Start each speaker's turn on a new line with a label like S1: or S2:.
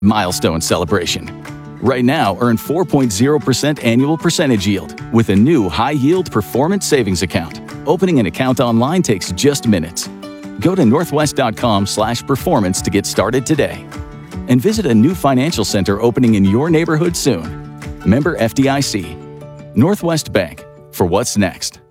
S1: milestone celebration. Right now, earn 4.0% annual percentage yield with a new high-yield performance savings account. Opening an account online takes just minutes. Go to northwest.com/performance to get started today. And visit a new financial center opening in your neighborhood soon. Member FDIC. Northwest Bank. For what's next.